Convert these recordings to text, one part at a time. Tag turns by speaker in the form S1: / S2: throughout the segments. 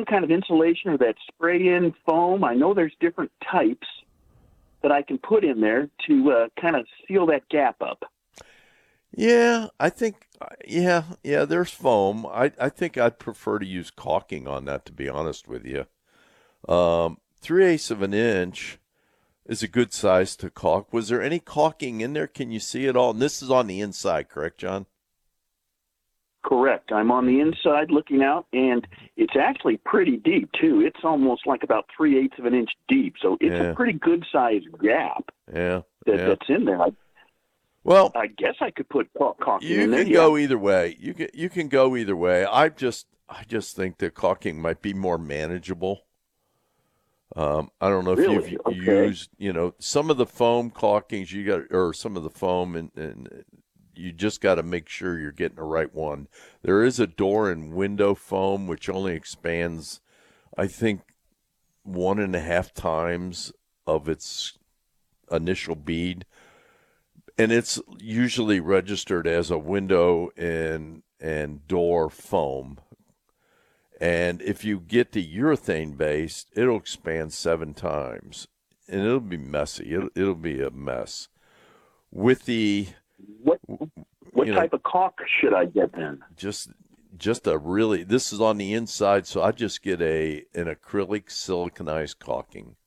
S1: some kind of insulation or that spray-in foam? I know there's different types that I can put in there to kind of seal that gap up.
S2: Yeah, I think, there's foam. I think I'd prefer to use caulking on that, to be honest with you. 3/8 of an inch is a good size to caulk. Was there any caulking in there? Can you see it all? And this is on the inside, correct, John?
S1: Correct. I'm on the inside looking out, and it's actually pretty deep, too. It's almost like about 3/8 of an inch deep, so it's a pretty good-sized gap that's in there.
S2: Well,
S1: I guess I could put caulking in there.
S2: You can go either way. You can go either way. I just think that caulking might be more manageable. I don't know if you've used, some of the foam caulkings or some of the foam, and you just got to make sure you're getting the right one. There is a door and window foam which only expands, I think, 1.5 times of its initial bead, and it's usually registered as a window and door foam. And if you get the urethane based, it'll expand 7 times, and it'll be messy. It'll be a mess. With the
S1: what type of caulk should I get then?
S2: Just this is on the inside, so I just get an acrylic siliconized caulking.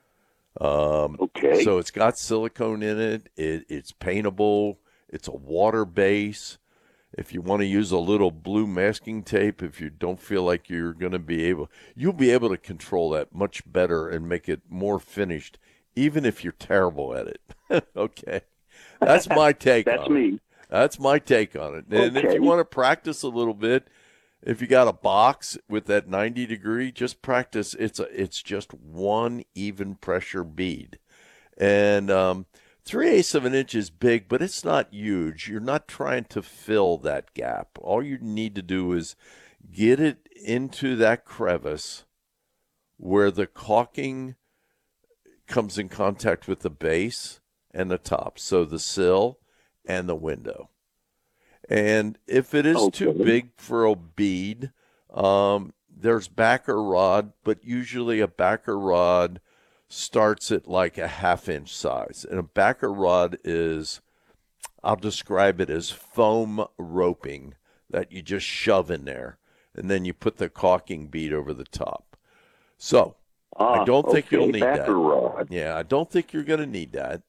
S2: So it's got silicone in it. It's paintable. It's a water base. If you want to use a little blue masking tape, if you don't feel like you'll be able to control that much better and make it more finished, even if you're terrible at it. Okay. That's my take on it.
S1: That's me.
S2: That's my take on it. And if you want to practice a little bit, if you got a box with that 90 degree, just practice. It's just one even pressure bead. And 3/8 of an inch is big, but it's not huge. You're not trying to fill that gap. All you need to do is get it into that crevice where the caulking comes in contact with the base and the top, so the sill and the window. And if it is too big for a bead, there's backer rod, but usually a backer rod starts at like a 1/2 inch size. And a backer rod I'll describe it as foam roping that you just shove in there, and then you put the caulking bead over the top. So I don't think you'll need that.
S1: Rod.
S2: Yeah, I don't think you're going to need that.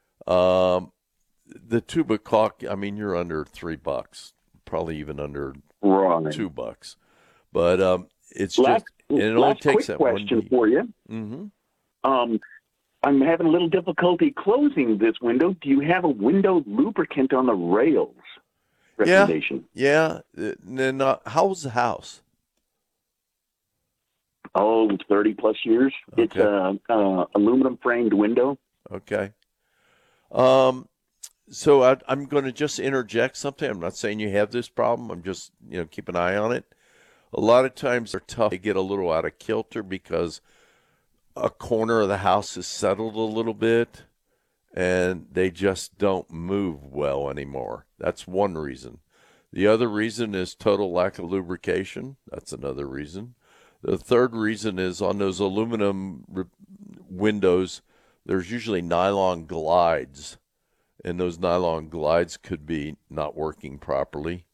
S2: The tube of caulk, you're under $3, probably even under $2. But it's it only takes that one bead.
S1: Last quick question for you.
S2: Mm-hmm.
S1: I'm having a little difficulty closing this window. Do you have a window lubricant on the rails? Recommendation?
S2: Yeah. Then how's the house?
S1: 30 plus years.
S2: Okay.
S1: It's a aluminum framed window.
S2: Okay. So I'm going to just interject something. I'm not saying you have this problem. I'm just, keep an eye on it. A lot of times they're tough. They get a little out of kilter because a corner of the house is settled a little bit and they just don't move well anymore. That's one reason. The other reason is total lack of lubrication. That's another reason. The third reason is on those aluminum windows, there's usually nylon glides, and those nylon glides could be not working properly.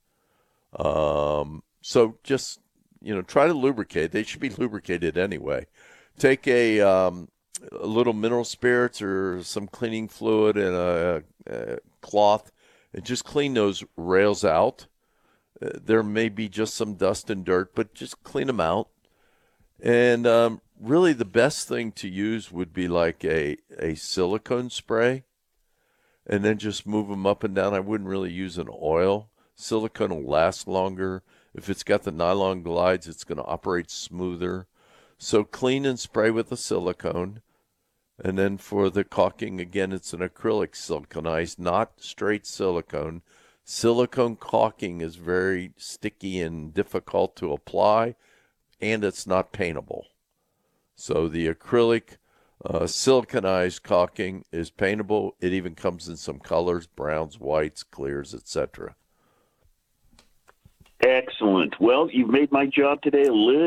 S2: So just, try to lubricate. They should be lubricated anyway. Take a little mineral spirits or some cleaning fluid and a cloth and just clean those rails out. There may be just some dust and dirt, but just clean them out. And really the best thing to use would be like a silicone spray, and then just move them up and down. I wouldn't really use an oil. Silicone will last longer. If it's got the nylon glides, it's going to operate smoother. So clean and spray with the silicone. And then for the caulking, again, it's an acrylic siliconized, not straight silicone. Silicone caulking is very sticky and difficult to apply, and it's not paintable. So the acrylic siliconized caulking is paintable. It even comes in some colors, browns, whites, clears, etc.
S1: Excellent. Well, you've made my job today a little